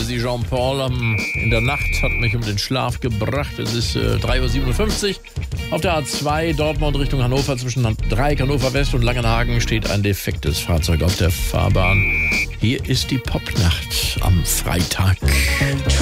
Sie Jean-Paul. In der Nacht hat mich um den Schlaf gebracht. Es ist 3:57 Uhr. Auf der A2 Dortmund Richtung Hannover zwischen Dreieck Hannover West und Langenhagen steht ein defektes Fahrzeug auf der Fahrbahn. Hier ist die Popnacht am Freitag.